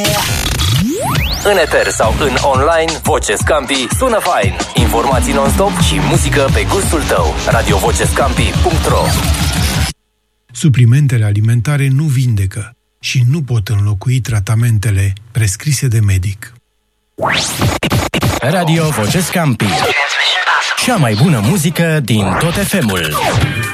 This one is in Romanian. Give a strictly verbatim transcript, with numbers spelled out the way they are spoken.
În eter sau în online, Voce Scampi sună fain. Informații non-stop și muzică pe gustul tău. radio voce scampi punct ro. Suplimentele alimentare nu vindecă și nu pot înlocui tratamentele prescrise de medic. Radio Voce Scampi. Cea mai bună muzică din tot F M-ul.